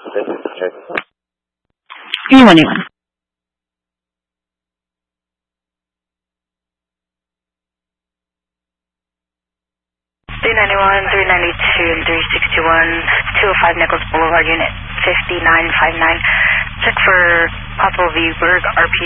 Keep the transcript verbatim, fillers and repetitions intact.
Anyone, anyone. three ninety-one, three ninety-two, and three sixty-one, two oh five Nichols Boulevard, Unit fifty-nine fifty-nine. Check for possible V Berg R P